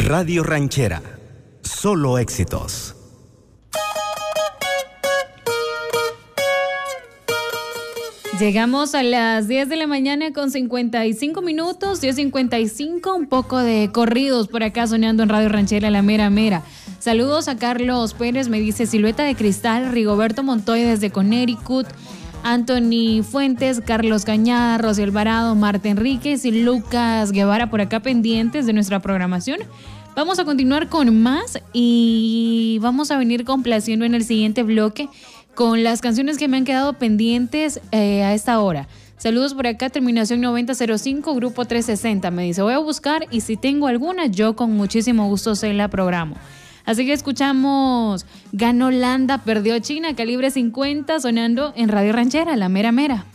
Radio Ranchera. Solo éxitos. Llegamos a las 10 de la mañana con 55 minutos, 10:55, un poco de corridos por acá sonando en Radio Ranchera, la mera mera. Saludos a Carlos Pérez, me dice Silueta de Cristal, Rigoberto Montoya desde Connecticut, Anthony Fuentes, Carlos Cañada, Rosy Alvarado, Marta Enríquez y Lucas Guevara por acá pendientes de nuestra programación. Vamos a continuar con más y vamos a venir complaciendo en el siguiente bloque con las canciones que me han quedado pendientes a esta hora. Saludos por acá, terminación 9005, grupo 360. Me dice, voy a buscar y si tengo alguna, yo con muchísimo gusto se la programo. Así que escuchamos Ganó Holanda, perdió China, calibre 50, sonando en Radio Ranchera, la mera mera.